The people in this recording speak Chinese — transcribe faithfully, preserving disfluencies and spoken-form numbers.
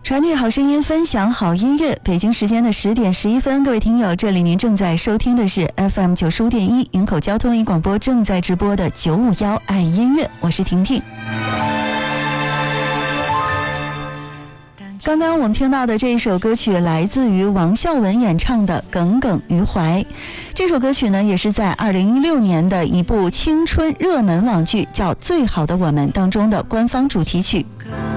传递好声音，分享好音乐。北京时间的十点十一分，各位听友，这里您正在收听的是 F M 九十五点一营口交通文艺广播正在直播的九五幺爱音乐，我是婷婷。刚刚我们听到的这一首歌曲来自于王孝文演唱的《耿耿于怀》。这首歌曲呢，也是在二零一六年的一部青春热门网剧叫《最好的我们》当中的官方主题曲。